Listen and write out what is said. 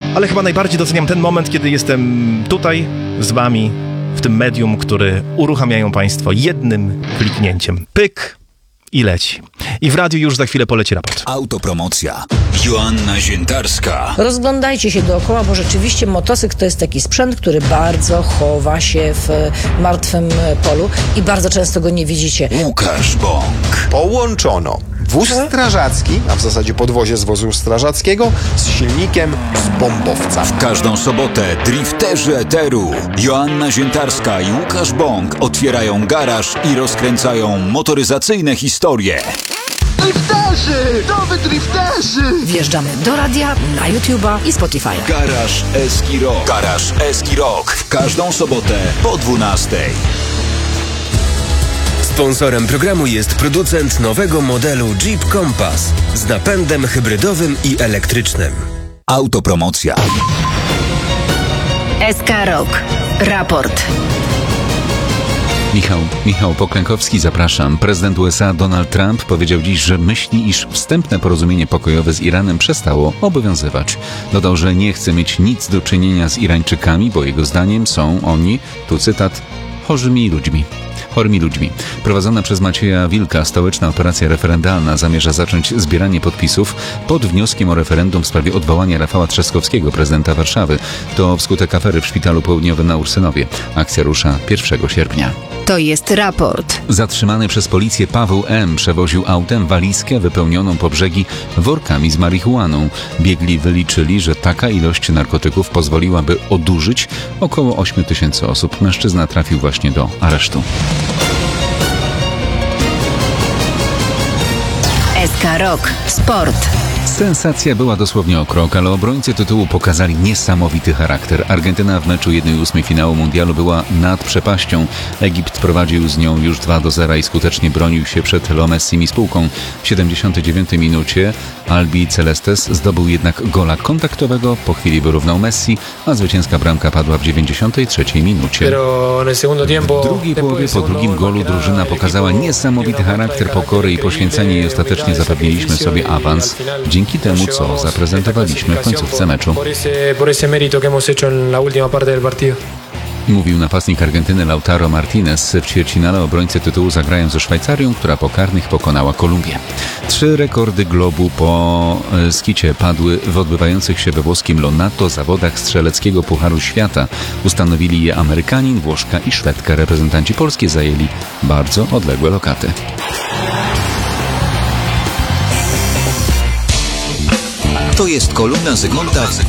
Ale chyba najbardziej doceniam ten moment, kiedy jestem tutaj z wami, w tym medium, który uruchamiają państwo jednym kliknięciem. Pyk i leci. I w radiu już za chwilę poleci raport. Autopromocja. Joanna Ziętarska. Rozglądajcie się dookoła, bo rzeczywiście motocykl to jest taki sprzęt, który bardzo chowa się w martwym polu i bardzo często go nie widzicie. Łukasz Bąk. Połączono wóz strażacki, a w zasadzie podwozie z wozu strażackiego, z silnikiem z bombowca. W każdą sobotę drifterzy eteru Joanna Ziętarska i Łukasz Bąk otwierają garaż i rozkręcają motoryzacyjne historie. Drifterzy! Nowy drifterzy! Wjeżdżamy do radia, na YouTube'a i Spotify. Garaż Eski Rock. Garaż Eski Rock. W każdą sobotę po 12:00. Sponsorem programu jest producent nowego modelu Jeep Compass z napędem hybrydowym i elektrycznym. Autopromocja. SK Rock. Raport. Michał Poklękowski, zapraszam. Prezydent USA Donald Trump powiedział dziś, że myśli, iż wstępne porozumienie pokojowe z Iranem przestało obowiązywać. Dodał, że nie chce mieć nic do czynienia z Irańczykami, bo jego zdaniem są oni, tu cytat, chorymi ludźmi. Prowadzona przez Macieja Wilka stołeczna operacja referendalna zamierza zacząć zbieranie podpisów pod wnioskiem o referendum w sprawie odwołania Rafała Trzaskowskiego, prezydenta Warszawy. To wskutek afery w Szpitalu Południowym na Ursynowie. Akcja rusza 1 sierpnia. To jest raport. Zatrzymany przez policję Paweł M. przewoził autem walizkę wypełnioną po brzegi workami z marihuaną. Biegli wyliczyli, że taka ilość narkotyków pozwoliłaby odurzyć około 8 000 osób. Mężczyzna trafił właśnie do aresztu. SK Rock. Sport. Sensacja była dosłownie o krok, ale obrońcy tytułu pokazali niesamowity charakter. Argentyna w meczu 1/8 finału mundialu była nad przepaścią. Egipt prowadził z nią już 2-0 i skutecznie bronił się przed Leo Messim i spółką. W 79 minucie Albi Celestes zdobył jednak gola kontaktowego, po chwili wyrównał Messi, a zwycięska bramka padła w 93 minucie. W drugiej połowie po drugim golu drużyna pokazała niesamowity charakter, pokory i poświęcenie i ostatecznie zapewniliśmy sobie awans. Dzięki temu, co zaprezentowaliśmy w końcówce meczu. Mówił napastnik Argentyny Lautaro Martinez. W ćwierćfinale obrońcy tytułu zagrają ze Szwajcarią, która po karnych pokonała Kolumbię. 3 rekordy globu po skicie padły w odbywających się we włoskim Lonato zawodach strzeleckiego Pucharu Świata. Ustanowili je Amerykanin, Włoszka i Szwedka. Reprezentanci Polski zajęli bardzo odległe lokaty. To jest kolumna Zygmunta